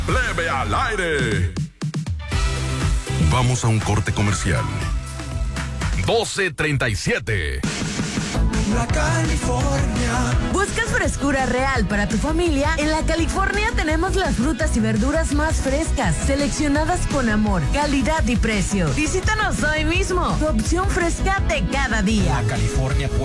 Plebe al aire. Vamos a un corte comercial. 12:37. La California. ¿Buscas frescura real para tu familia? En la California tenemos las frutas y verduras más frescas, seleccionadas con amor, calidad y precio. Visítanos hoy mismo. Tu opción fresca de cada día. La California